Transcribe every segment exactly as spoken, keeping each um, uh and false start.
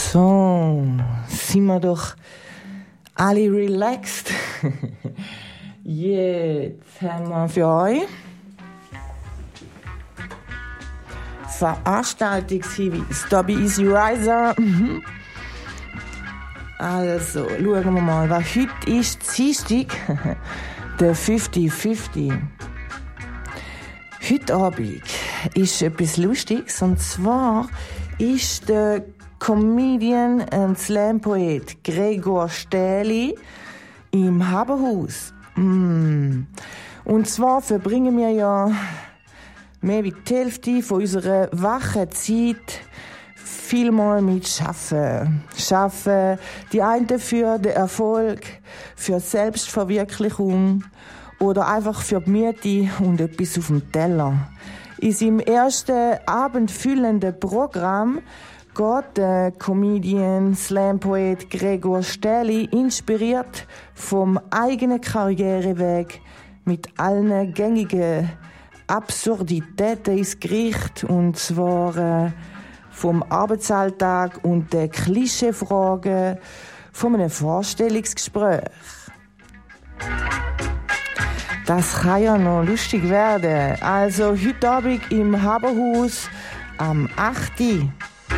So, sind wir doch alle relaxed. Jetzt haben wir für euch Veranstaltungshinweis. Da bei Easy Riser. Also, schauen wir mal, was heute ist. Dienstag, der fünfzig fünfzig. Heute Abend ist etwas Lustiges, und zwar ist der Comedian und Slam-Poet Gregor Stähli im Haberhaus. Mm. Und zwar verbringen wir ja mehr wie die Hälfte von unserer wachen Zeit vielmal mit Schaffen. Schaffen, die einen für den Erfolg, für Selbstverwirklichung oder einfach für die Miete und etwas auf dem Teller. In seinem ersten abendfüllenden Programm geht der Comedian, Slam-Poet Gregor Stähli, inspiriert vom eigenen Karriereweg, mit allen gängigen Absurditäten ins Gericht, und zwar äh, vom Arbeitsalltag und den Klischeefragen von einem Vorstellungsgespräch. Das kann ja noch lustig werden. Also heute Abend im Haberhaus am achten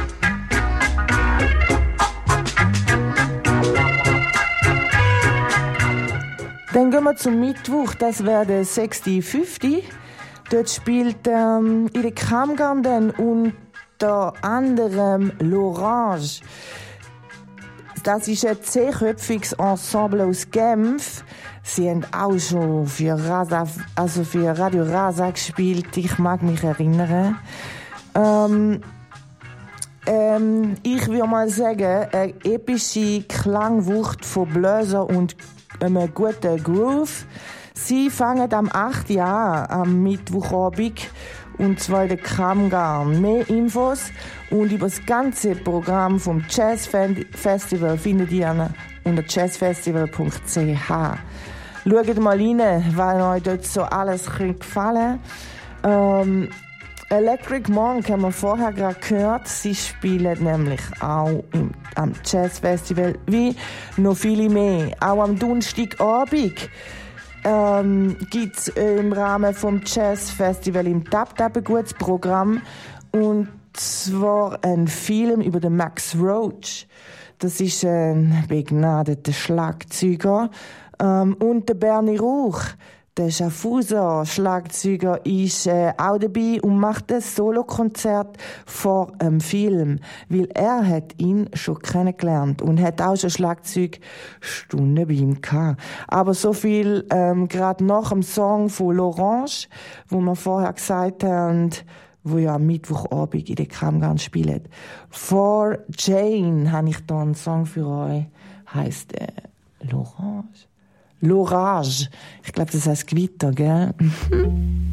Dann gehen wir zum Mittwoch, das wäre der sechster fünfter Dort spielt ähm, in der Kammgarten unter anderem L'Orange. Das ist ein zehnköpfiges Ensemble aus Genf. Sie haben auch schon für, Rasa, also für Radio Rasa gespielt, ich mag mich erinnern. Ähm, ähm, ich würde mal sagen, eine epische Klangwucht von Bläser und einem guten Groove. Sie fangen am achten an, am Mittwochabend, und zwar in der Kammgarn. Mehr Infos und über das ganze Programm vom Jazz Festival findet ihr unter jazzfestival punkt c h. Schaut mal rein, weil euch dort so alles gefallen könnte. Ähm, Electric Monk haben wir vorher gerade gehört. Sie spielen nämlich auch im, am Jazz Festival, wie noch viele mehr. Auch am Donnerstagabend ähm, gibt es im Rahmen vom Jazz Festival im Tap Tap ein gutes Programm. Und zwar ein Film über den Max Roach. Das ist ein begnadeter Schlagzeuger. Ähm, und der Bernie Rauch, der Schaffhauser Schlagzeuger, ist äh, auch dabei und macht ein Solokonzert vor einem Film, weil er hat ihn schon kennengelernt und hat auch schon Schlagzeugstunden bei ihm gehabt. Aber so viel ähm, gerade nach dem Song von L'Orange, wo wir vorher gesagt haben, wo ja am Mittwochabend in der Kammgarn spielt. For Jane habe ich da einen Song für euch, heisst äh, L'Orange. L'Orage. Ich glaube, das heißt Gewitter, gell?